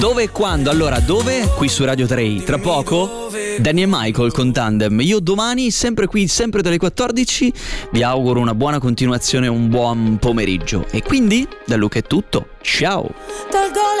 Dove e quando? Allora, dove? Qui su Radio 3. Tra poco Danny e Michael con Tandem. Io domani, sempre qui, sempre dalle 14, vi auguro una buona continuazione, un buon pomeriggio. E quindi, da Luca è tutto. Ciao!